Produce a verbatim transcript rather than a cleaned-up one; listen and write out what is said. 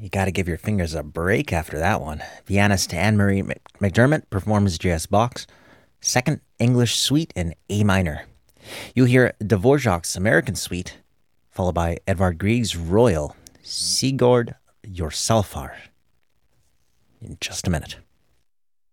You got to give your fingers a break after that one. Pianist Anne-Marie McDermott performs J S Bach's Second English Suite in A minor. You'll hear Dvorak's American Suite, followed by Edvard Grieg's Royal, Sigurd Jorsalfar, in just a minute.